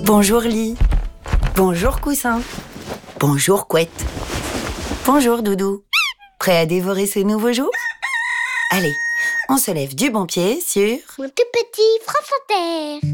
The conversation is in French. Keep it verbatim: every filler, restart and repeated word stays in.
Bonjour lit. Bonjour coussin. Bonjour couette. Bonjour doudou. Prêt à dévorer ce nouveau jour? Allez, on se lève du bon pied sur... Mon tout petit France Inter.